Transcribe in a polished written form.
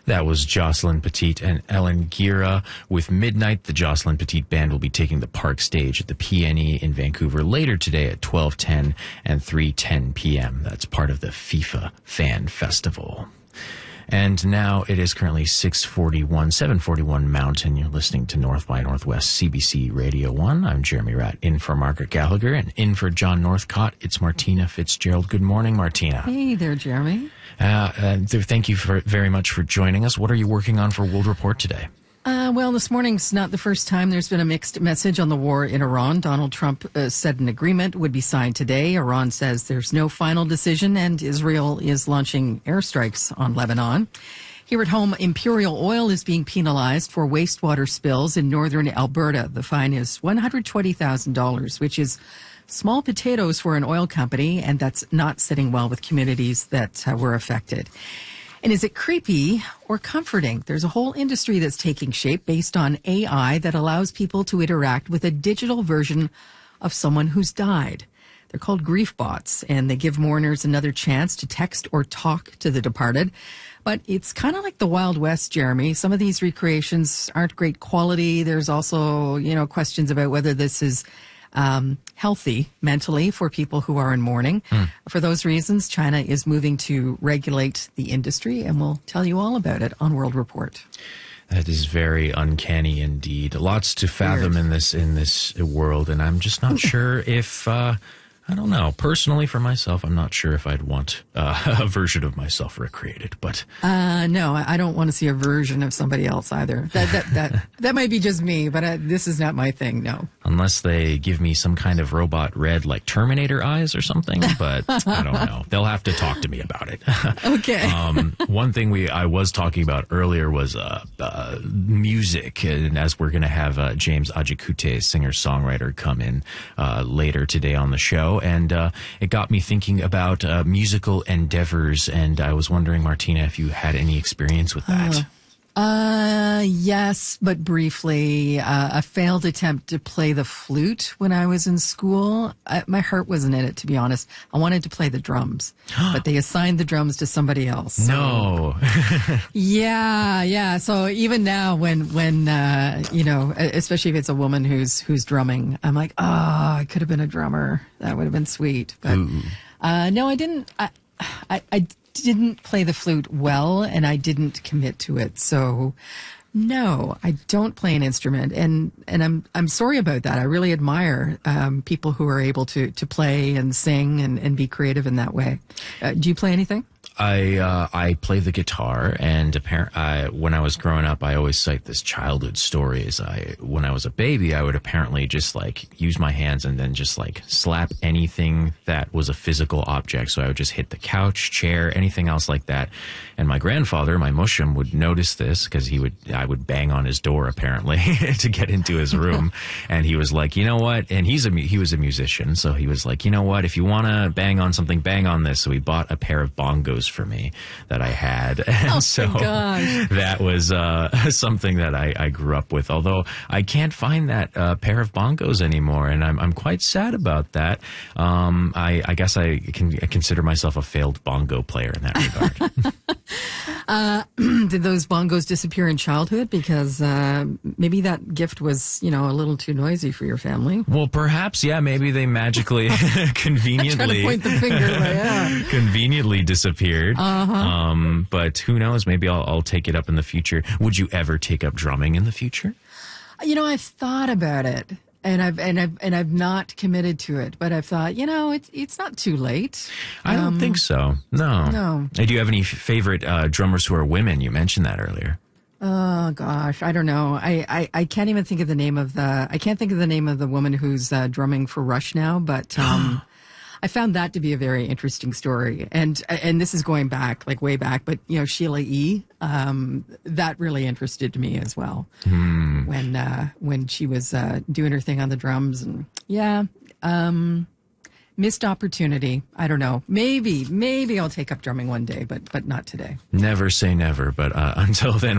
That was Jocelyn Petit and Ellen Gira with Midnight. The Jocelyn Petit Band will be taking the Park stage at the PNE in Vancouver later today at 12:10 and 3:10 p.m. That's part of the FIFA Fan Festival. And now it is currently 7:41 Mountain. You're listening to North by Northwest CBC Radio 1. I'm Jeremy Ratt, in for Margaret Gallagher, and in for John Northcott. It's Martina Fitzgerald. Good morning, Martina. Hey there, Jeremy. Thank you very much for joining us. What are you working on for World Report today? Well, this morning's not the first time there's been a mixed message on the war in Iran. Donald Trump said an agreement would be signed today. Iran says there's no final decision, and Israel is launching airstrikes on Lebanon. Here at home, Imperial Oil is being penalized for wastewater spills in northern Alberta. The fine is $120,000, which is small potatoes for an oil company, and that's not sitting well with communities that were affected. And is it creepy or comforting? There's a whole industry that's taking shape based on AI that allows people to interact with a digital version of someone who's died. They're called grief bots, and they give mourners another chance to text or talk to the departed. But it's kind of like the Wild West, Jeremy. Some of these recreations aren't great quality. There's also, questions about whether this is healthy mentally for people who are in mourning. For those reasons, China is moving to regulate the industry, and we'll tell you all about it on World Report. That is very uncanny indeed. Lots to fathom in this world, and I'm just not sure if I don't know. Personally, for myself, I'm not sure if I'd want a version of myself recreated. But no, I don't want to see a version of somebody else either. That might be just me, but this is not my thing. No, unless they give me some kind of robot red, like Terminator eyes or something. But I don't know. They'll have to talk to me about it. Okay. One thing I was talking about earlier was music, and as we're going to have James Ajikute, singer-songwriter, come in later today on the show. And it got me thinking about musical endeavors, and I was wondering, Martina, if you had any experience with that. Yes, but briefly. A failed attempt to play the flute when I was in school. My heart wasn't in it, to be honest. I wanted to play the drums, but they assigned the drums to somebody else. So. No. Yeah. So even now, when especially if it's a woman who's drumming, I'm like, I could have been a drummer. That would have been sweet. But no, I didn't. I didn't play the flute well, and I didn't commit to it. So, no, I don't play an instrument, and I'm sorry about that. I really admire people who are able to play and sing and be creative in that way. Do you play anything? I play the guitar, and when I was growing up, I always cite this childhood story. When I was a baby, I would apparently just use my hands and then just slap anything that was a physical object. So I would just hit the couch, chair, anything else like that. And my grandfather, my mushum, would notice this because I would bang on his door apparently to get into his room. And he was like, you know what? And he was a musician, so he was like, you know what? If you want to bang on something, bang on this. So he bought a pair of bongos for me that I had. And so that was something that I grew up with, although I can't find that pair of bongos anymore, and I'm quite sad about that. I guess I consider myself a failed bongo player in that regard. Did those bongos disappear in childhood? Because maybe that gift was, a little too noisy for your family. Well, perhaps, yeah. Maybe they magically, conveniently, point the finger, but yeah. Conveniently disappeared. But who knows? Maybe I'll take it up in the future. Would you ever take up drumming in the future? I've thought about it. And I've not committed to it, but I've thought, it's not too late. I don't think so. No. Do you have any favorite drummers who are women? You mentioned that earlier. Oh gosh, I don't know. I can't even think of the name of the woman who's drumming for Rush now, but I found that to be a very interesting story. And this is going back, way back, but Sheila E., that really interested me as well. When she was doing her thing on the drums, and missed opportunity. I don't know. Maybe I'll take up drumming one day, but not today. Never say never, but until then